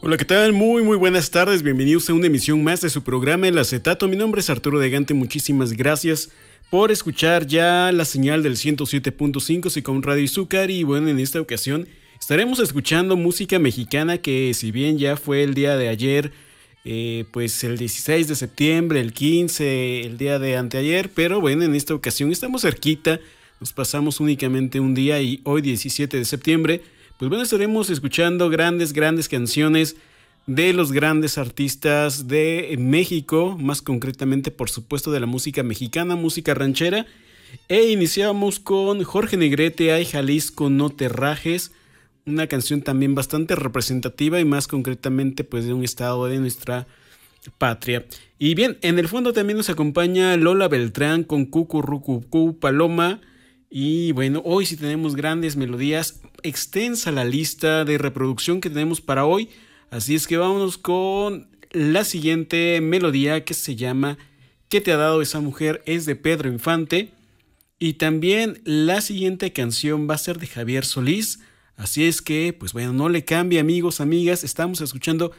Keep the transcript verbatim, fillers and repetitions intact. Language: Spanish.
Hola, ¿qué tal? Muy, muy buenas tardes. Bienvenidos a una emisión más de su programa El Acetato. Mi nombre es Arturo de Gante. Muchísimas gracias por escuchar ya la señal del ciento siete punto cinco Sicom Radio Izúcar. Y bueno, en esta ocasión estaremos escuchando música mexicana que, si bien ya fue el día de ayer, eh, pues el dieciséis de septiembre, el quince, el día de anteayer, pero bueno, en esta ocasión estamos cerquita. Nos pasamos únicamente un día y hoy diecisiete de septiembre. Pues bueno, estaremos escuchando grandes, grandes canciones de los grandes artistas de México, más concretamente, por supuesto, de la música mexicana, música ranchera. E iniciamos con Jorge Negrete, Ay Jalisco, no te rajes, una canción también bastante representativa y más concretamente pues de un estado de nuestra patria. Y bien, en el fondo también nos acompaña Lola Beltrán con Cucurrucucú Paloma. Y bueno, hoy sí tenemos grandes melodías, extensa la lista de reproducción que tenemos para hoy, así es que vámonos con la siguiente melodía que se llama ¿Qué te ha dado esa mujer? Es de Pedro Infante, y también la siguiente canción va a ser de Javier Solís, así es que pues bueno, no le cambie, amigos, amigas, estamos escuchando